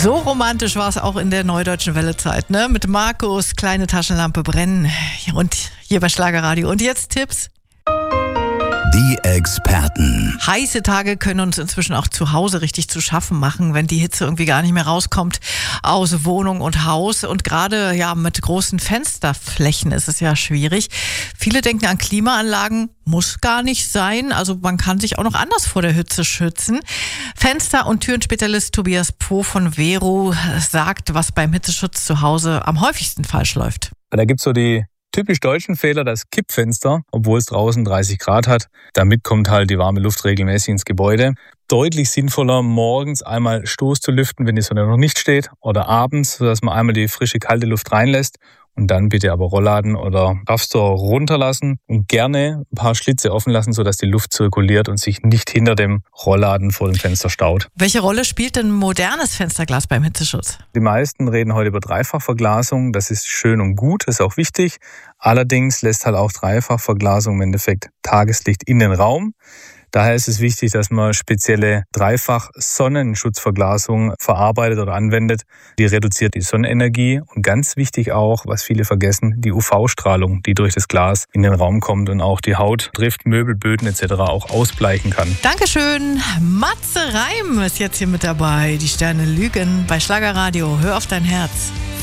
So romantisch war es auch in der Neudeutschen Welle-Zeit, ne? Mit Markus, kleine Taschenlampe brennen und hier bei Schlagerradio. Und jetzt Tipps. Die Experten. Heiße Tage können uns inzwischen auch zu Hause richtig zu schaffen machen, wenn die Hitze irgendwie gar nicht mehr rauskommt aus Wohnung und Haus. Und gerade mit großen Fensterflächen ist es ja schwierig. Viele denken an Klimaanlagen, muss gar nicht sein. Also man kann sich auch noch anders vor der Hitze schützen. Fenster- und Türenspezialist Tobias Poh von Vero sagt, was beim Hitzeschutz zu Hause am häufigsten falsch läuft. Da gibt es so die typisch deutschen Fehler, das Kippfenster, obwohl es draußen 30 Grad hat. Damit kommt halt die warme Luft regelmäßig ins Gebäude. Deutlich sinnvoller, morgens einmal Stoß zu lüften, wenn die Sonne noch nicht steht, oder abends, sodass man einmal die frische, kalte Luft reinlässt. Und dann bitte aber Rollladen oder Raffstor runterlassen und gerne ein paar Schlitze offen lassen, sodass die Luft zirkuliert und sich nicht hinter dem Rollladen vor dem Fenster staut. Welche Rolle spielt denn modernes Fensterglas beim Hitzeschutz? Die meisten reden heute über Dreifachverglasung. Das ist schön und gut, das ist auch wichtig. Allerdings lässt halt auch Dreifachverglasung im Endeffekt Tageslicht in den Raum. Daher ist es wichtig, dass man spezielle Dreifach-Sonnenschutzverglasung verarbeitet oder anwendet. Die reduziert die Sonnenenergie und ganz wichtig auch, was viele vergessen, die UV-Strahlung, die durch das Glas in den Raum kommt und auch die Haut trifft, Möbel, Böden etc. auch ausbleichen kann. Dankeschön. Matze Reim ist jetzt hier mit dabei. Die Sterne lügen bei Schlagerradio. Hör auf dein Herz.